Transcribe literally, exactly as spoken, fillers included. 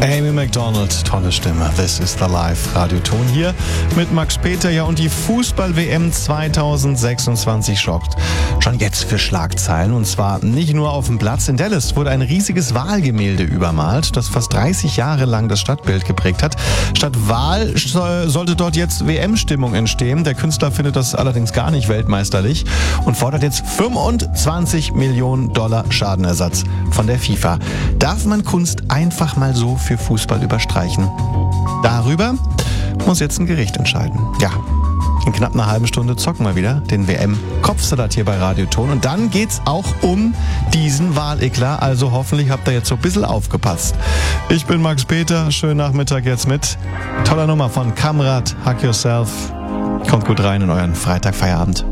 Amy Macdonald, tolle Stimme. This is the Live Radioton hier mit Max Peter. Ja, und die Fußball-W M zwanzig sechsundzwanzig sorgt schon jetzt für Schlagzeilen. Und zwar nicht nur auf dem Platz. In Dallas wurde ein riesiges Wahlgemälde übermalt, das fast dreißig Jahre lang das Stadtbild geprägt hat. Statt Wahl sollte dort jetzt W M-Stimmung entstehen. Der Künstler findet das allerdings gar nicht weltmeisterlich und fordert jetzt fünfundzwanzig Millionen Dollar Schadenersatz von der FIFA. Darf man Kunst einfach mal so für Fußball überstreichen? Darüber muss jetzt ein Gericht entscheiden. Ja, in knapp einer halben Stunde zocken wir wieder den W M-Kopfsalat hier bei Radioton. Und dann geht's auch um diesen Wahleklat. Also hoffentlich habt ihr jetzt so ein bisschen aufgepasst. Ich bin Max Peter. Schönen Nachmittag jetzt mit toller Nummer von Kamrat, Hug Yourself. Kommt gut rein in euren Freitagfeierabend.